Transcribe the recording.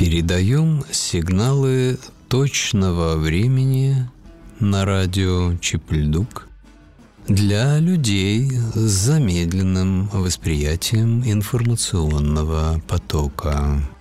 Передаем сигналы точного времени на радио Чипльдук для людей с замедленным восприятием информационного потока.